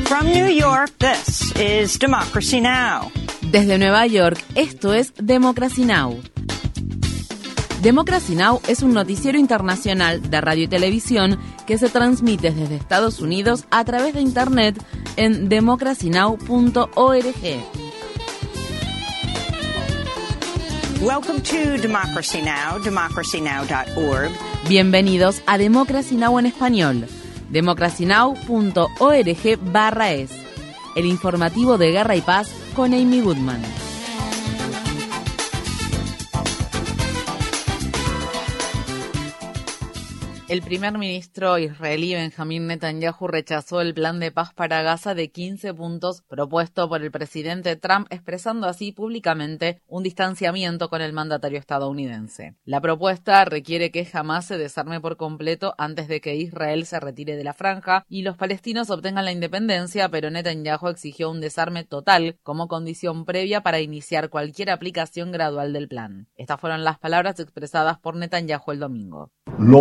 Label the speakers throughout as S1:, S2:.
S1: From New York, this is Democracy Now!
S2: Desde Nueva York, esto es Democracy Now! Democracy Now! Es un noticiero internacional de radio y televisión que se transmite desde Estados Unidos a través de Internet en democracynow.org.
S1: Welcome to Democracy Now!, democracynow.org.
S2: Bienvenidos a Democracy Now! En español, democracynow.org/es, el informativo de Guerra y Paz con Amy Goodman. El primer ministro israelí Benjamín Netanyahu rechazó el plan de paz para Gaza de 15 puntos propuesto por el presidente Trump, expresando así públicamente un distanciamiento con el mandatario estadounidense. La propuesta requiere que Hamás se desarme por completo antes de que Israel se retire de la franja y los palestinos obtengan la independencia, pero Netanyahu exigió un desarme total como condición previa para iniciar cualquier aplicación gradual del plan. Estas fueron las palabras expresadas por Netanyahu el domingo.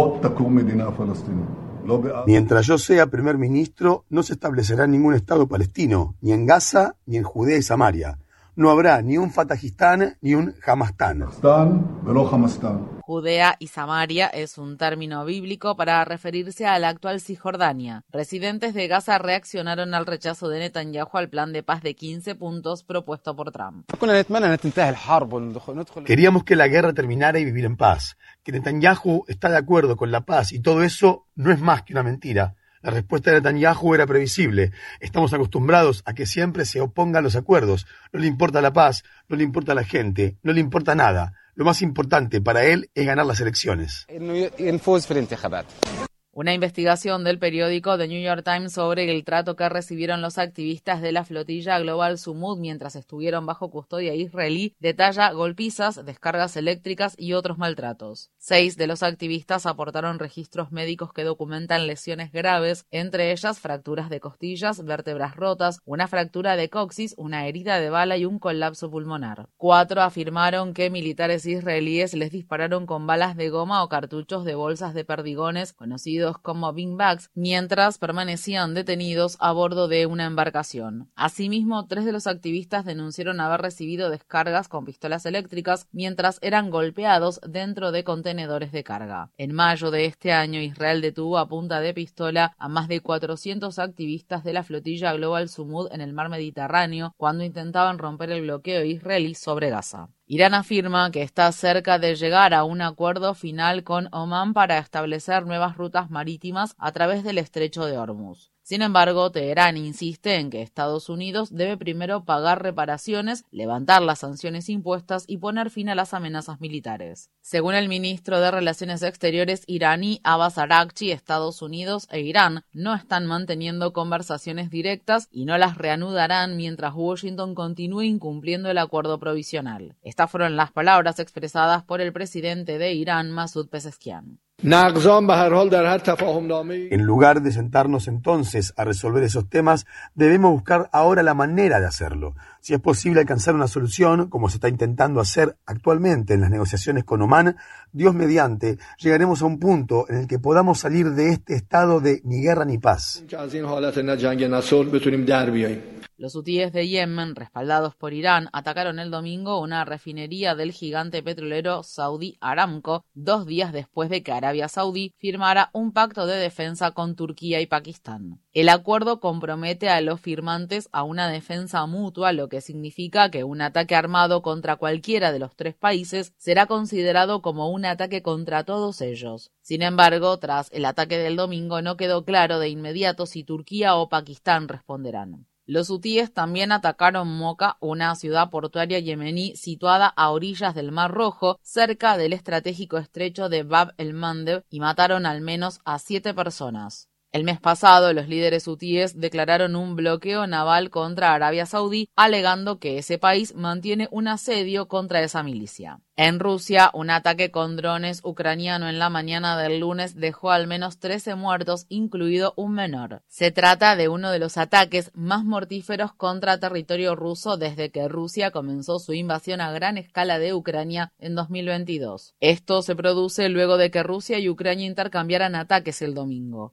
S3: Mientras yo sea primer ministro, no se establecerá ningún Estado palestino, ni en Gaza, ni en Judea y Samaria. No habrá ni un Fatahistán ni un Hamastán.
S2: Judea y Samaria es un término bíblico para referirse a la actual Cisjordania. Residentes de Gaza reaccionaron al rechazo de Netanyahu al plan de paz de 15 puntos propuesto por Trump.
S3: Queríamos que la guerra terminara y vivir en paz. Que Netanyahu está de acuerdo con la paz y todo eso no es más que una mentira. La respuesta de Netanyahu era previsible. Estamos acostumbrados a que siempre se opongan los acuerdos. No le importa la paz, no le importa la gente, no le importa nada. Lo más importante para él es ganar las elecciones.
S2: Una investigación del periódico The New York Times sobre el trato que recibieron los activistas de la flotilla Global Sumud mientras estuvieron bajo custodia israelí detalla golpizas, descargas eléctricas y otros maltratos. 6 de los activistas aportaron registros médicos que documentan lesiones graves, entre ellas fracturas de costillas, vértebras rotas, una fractura de coxis, una herida de bala y un colapso pulmonar. 4 afirmaron que militares israelíes les dispararon con balas de goma o cartuchos de bolsas de perdigones, conocidos como beanbags, mientras permanecían detenidos a bordo de una embarcación. Asimismo, 3 de los activistas denunciaron haber recibido descargas con pistolas eléctricas mientras eran golpeados dentro de contenedores de carga. En mayo de este año, Israel detuvo a punta de pistola a más de 400 activistas de la flotilla Global Sumud en el mar Mediterráneo cuando intentaban romper el bloqueo israelí sobre Gaza. Irán afirma que está cerca de llegar a un acuerdo final con Omán para establecer nuevas rutas marítimas a través del estrecho de Hormuz. Sin embargo, Teherán insiste en que Estados Unidos debe primero pagar reparaciones, levantar las sanciones impuestas y poner fin a las amenazas militares. Según el ministro de Relaciones Exteriores iraní Abbas Araghchi, Estados Unidos e Irán no están manteniendo conversaciones directas y no las reanudarán mientras Washington continúe incumpliendo el acuerdo provisional. Estas fueron las palabras expresadas por el presidente de Irán, Masoud Pezeshkian.
S3: En lugar de sentarnos entonces a resolver esos temas, debemos buscar ahora la manera de hacerlo. Si es posible alcanzar una solución, como se está intentando hacer actualmente en las negociaciones con Omán, Dios mediante, llegaremos a un punto en el que podamos salir de este estado de ni guerra ni paz.
S2: Los hutíes de Yemen, respaldados por Irán, atacaron el domingo una refinería del gigante petrolero Saudi Aramco, 2 días después de que Arabia Saudí firmara un pacto de defensa con Turquía y Pakistán. El acuerdo compromete a los firmantes a una defensa mutua, lo que significa que un ataque armado contra cualquiera de los 3 países será considerado como un ataque contra todos ellos. Sin embargo, tras el ataque del domingo no quedó claro de inmediato si Turquía o Pakistán responderán. Los hutíes también atacaron Moka, una ciudad portuaria yemení situada a orillas del Mar Rojo, cerca del estratégico estrecho de Bab el-Mandeb, y mataron al menos a 7 personas. El mes pasado, los líderes hutíes declararon un bloqueo naval contra Arabia Saudí, alegando que ese país mantiene un asedio contra esa milicia. En Rusia, un ataque con drones ucraniano en la mañana del lunes dejó al menos 13 muertos, incluido un menor. Se trata de uno de los ataques más mortíferos contra territorio ruso desde que Rusia comenzó su invasión a gran escala de Ucrania en 2022. Esto se produce luego de que Rusia y Ucrania intercambiaran ataques el domingo. Un bombardeo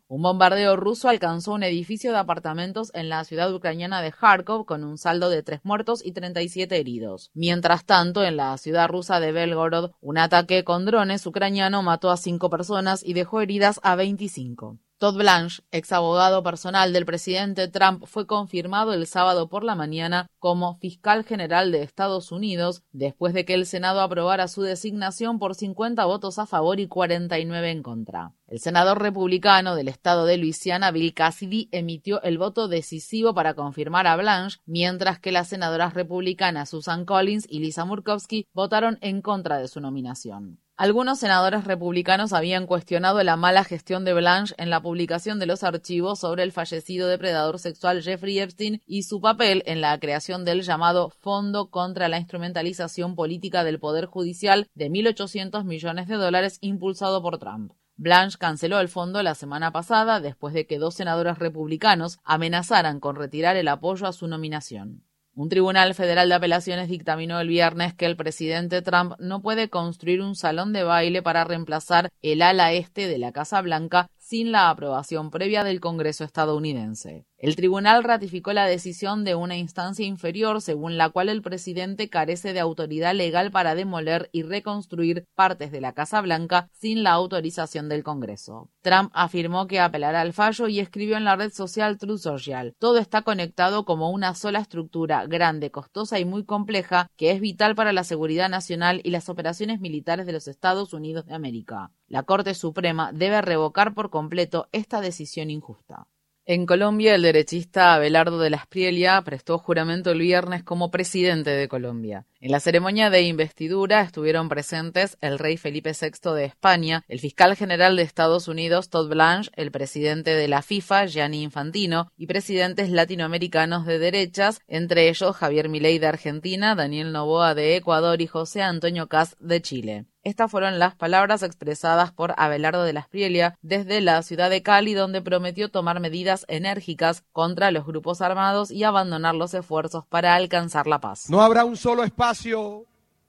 S2: bombardeo ruso alcanzó un edificio de apartamentos en la ciudad ucraniana de Kharkov con un saldo de 3 muertos y 37 heridos. Mientras tanto, en la ciudad rusa de Belgorod, un ataque con drones ucraniano mató a 5 personas y dejó heridas a 25. Todd Blanche, ex abogado personal del presidente Trump, fue confirmado el sábado por la mañana como fiscal general de Estados Unidos después de que el Senado aprobara su designación por 50 votos a favor y 49 en contra. El senador republicano del estado de Luisiana, Bill Cassidy, emitió el voto decisivo para confirmar a Blanche, mientras que las senadoras republicanas Susan Collins y Lisa Murkowski votaron en contra de su nominación. Algunos senadores republicanos habían cuestionado la mala gestión de Blanche en la publicación de los archivos sobre el fallecido depredador sexual Jeffrey Epstein y su papel en la creación del llamado Fondo contra la Instrumentalización Política del Poder Judicial de $1.800 millones impulsado por Trump. Blanche canceló el fondo la semana pasada después de que 2 senadores republicanos amenazaran con retirar el apoyo a su nominación. Un tribunal federal de apelaciones dictaminó el viernes que el presidente Trump no puede construir un salón de baile para reemplazar el ala este de la Casa Blanca sin la aprobación previa del Congreso estadounidense. El tribunal ratificó la decisión de una instancia inferior según la cual el presidente carece de autoridad legal para demoler y reconstruir partes de la Casa Blanca sin la autorización del Congreso. Trump afirmó que apelará al fallo y escribió en la red social Truth Social: "Todo está conectado como una sola estructura, grande, costosa y muy compleja, que es vital para la seguridad nacional y las operaciones militares de los Estados Unidos de América. La Corte Suprema debe revocar por completo esta decisión injusta". En Colombia, el derechista Abelardo de la Espriella prestó juramento el viernes como presidente de Colombia. En la ceremonia de investidura estuvieron presentes el rey Felipe VI de España, el fiscal general de Estados Unidos Todd Blanche, el presidente de la FIFA Gianni Infantino y presidentes latinoamericanos de derechas, entre ellos Javier Milei de Argentina, Daniel Noboa de Ecuador y José Antonio Kast de Chile. Estas fueron las palabras expresadas por Abelardo de la Espriella desde la ciudad de Cali, donde prometió tomar medidas enérgicas contra los grupos armados y abandonar los esfuerzos para alcanzar la paz.
S4: No habrá un solo espacio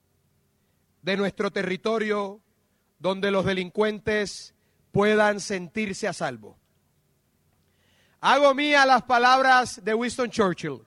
S4: de nuestro territorio donde los delincuentes puedan sentirse a salvo. Hago mía las palabras de Winston Churchill: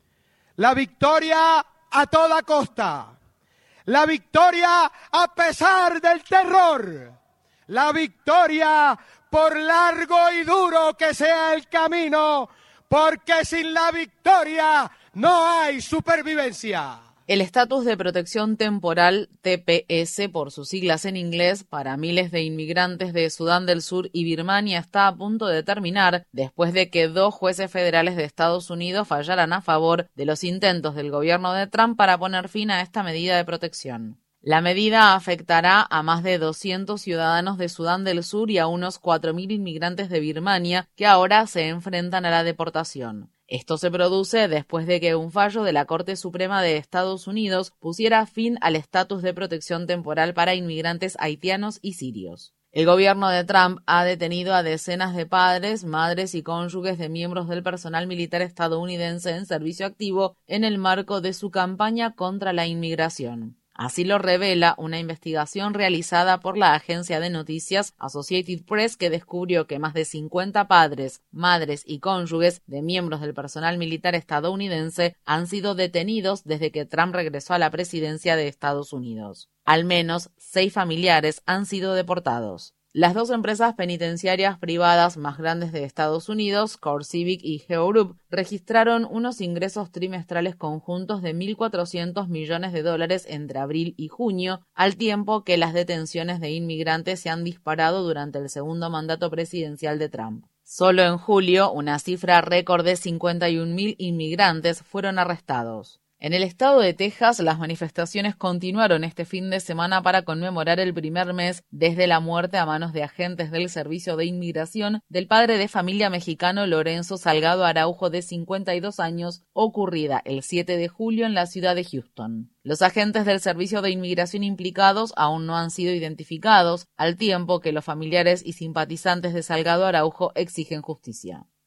S4: la victoria a toda costa. La victoria a pesar del terror. La victoria por largo y duro que sea el camino, porque sin la victoria no hay supervivencia.
S2: El estatus de protección temporal, TPS por sus siglas en inglés, para miles de inmigrantes de Sudán del Sur y Birmania está a punto de terminar después de que 2 jueces federales de Estados Unidos fallaran a favor de los intentos del gobierno de Trump para poner fin a esta medida de protección. La medida afectará a más de 200 ciudadanos de Sudán del Sur y a unos 4.000 inmigrantes de Birmania que ahora se enfrentan a la deportación. Esto se produce después de que un fallo de la Corte Suprema de Estados Unidos pusiera fin al estatus de protección temporal para inmigrantes haitianos y sirios. El gobierno de Trump ha detenido a decenas de padres, madres y cónyuges de miembros del personal militar estadounidense en servicio activo en el marco de su campaña contra la inmigración. Así lo revela una investigación realizada por la agencia de noticias Associated Press, que descubrió que más de 50 padres, madres y cónyuges de miembros del personal militar estadounidense han sido detenidos desde que Trump regresó a la presidencia de Estados Unidos. Al menos 6 familiares han sido deportados. Las 2 empresas penitenciarias privadas más grandes de Estados Unidos, CoreCivic y Geo Group, registraron unos ingresos trimestrales conjuntos de $1.400 millones entre abril y junio, al tiempo que las detenciones de inmigrantes se han disparado durante el segundo mandato presidencial de Trump. Solo en julio, una cifra récord de 51.000 inmigrantes fueron arrestados. En el estado de Texas, las manifestaciones continuaron este fin de semana para conmemorar el primer mes desde la muerte a manos de agentes del Servicio de Inmigración del padre de familia mexicano Lorenzo Salgado Araujo, de 52 años, ocurrida el 7 de julio en la ciudad de Houston. Los agentes del Servicio de Inmigración implicados aún no han sido identificados, al tiempo que los familiares y simpatizantes de Salgado Araujo exigen justicia.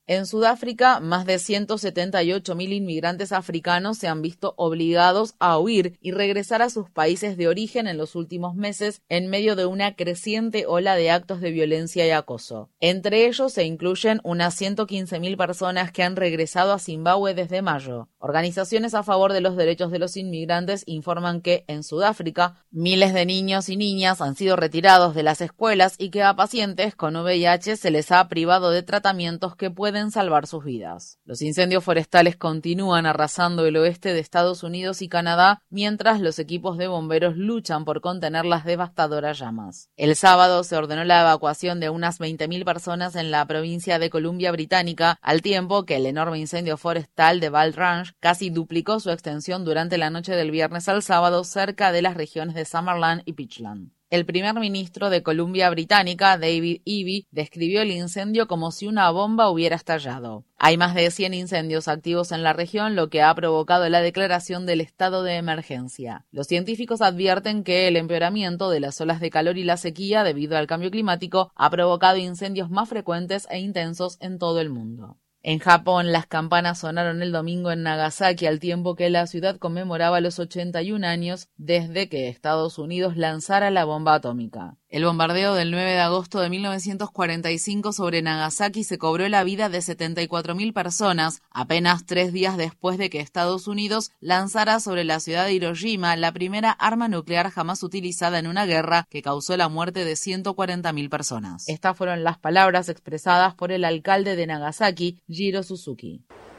S2: En Sudáfrica, más de 178.000 inmigrantes africanos se han visto obligados a huir y regresar a sus países de origen en los últimos meses en medio de una creciente ola de actos de violencia y acoso. Entre ellos se incluyen unas 115.000 personas que han regresado a Zimbabue desde mayo. Organizaciones a favor de los derechos de los inmigrantes informan que en Sudáfrica miles de niños y niñas han sido retirados de las escuelas y que a pacientes con VIH se les ha privado de tratamientos que pueden salvar sus vidas. Los incendios forestales continúan arrasando el oeste de Estados Unidos y Canadá, mientras los equipos de bomberos luchan por contener las devastadoras llamas. El sábado se ordenó la evacuación de unas 20.000 personas en la provincia de Columbia Británica, al tiempo que el enorme incendio forestal de Val Ranch casi duplicó su extensión durante la noche del viernes al sábado cerca de las regiones de Summerland y Peachland. El primer ministro de Columbia Británica, David Eby, describió el incendio como si una bomba hubiera estallado. Hay más de 100 incendios activos en la región, lo que ha provocado la declaración del estado de emergencia. Los científicos advierten que el empeoramiento de las olas de calor y la sequía debido al cambio climático ha provocado incendios más frecuentes e intensos en todo el mundo. En Japón, las campanas sonaron el domingo en Nagasaki al tiempo que la ciudad conmemoraba los 81 años desde que Estados Unidos lanzara la bomba atómica. El bombardeo del 9 de agosto de 1945 sobre Nagasaki se cobró la vida de 74.000 personas, apenas 3 días después de que Estados Unidos lanzara sobre la ciudad de Hiroshima la primera arma nuclear jamás utilizada en una guerra que causó la muerte de 140.000 personas. Estas fueron las palabras expresadas por el alcalde de Nagasaki, Jiro Suzuki.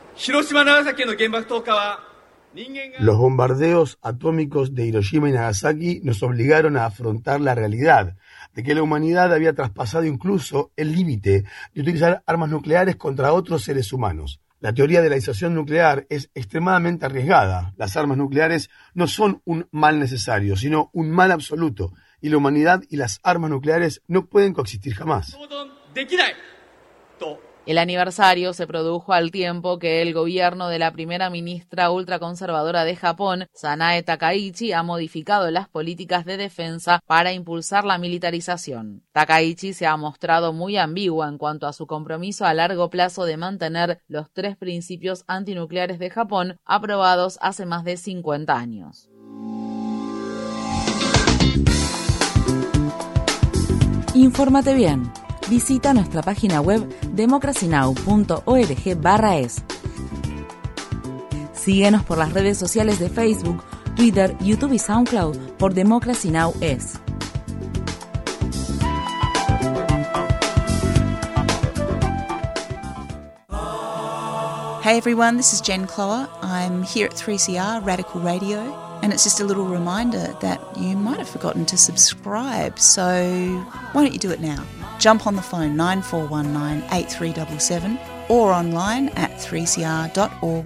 S3: Los bombardeos atómicos de Hiroshima y Nagasaki nos obligaron a afrontar la realidad de que la humanidad había traspasado incluso el límite de utilizar armas nucleares contra otros seres humanos. La teoría de la disuasión nuclear es extremadamente arriesgada. Las armas nucleares no son un mal necesario, sino un mal absoluto, y la humanidad y las armas nucleares no pueden coexistir jamás.
S2: El aniversario se produjo al tiempo que el gobierno de la primera ministra ultraconservadora de Japón, Sanae Takaichi, ha modificado las políticas de defensa para impulsar la militarización. Takaichi se ha mostrado muy ambigua en cuanto a su compromiso a largo plazo de mantener los 3 principios antinucleares de Japón aprobados hace más de 50 años.
S5: Infórmate bien. Visita nuestra página web democracynow.org/es. Síguenos por las redes sociales de Facebook, Twitter, YouTube y SoundCloud por Democracy Now! Es.
S6: Hey everyone, this is Jen Clower. I'm here at 3CR Radical Radio, and it's just a little reminder that you might have forgotten to subscribe, so why don't you do it now? Jump on the phone 9419 8377 or online at 3cr.org.au.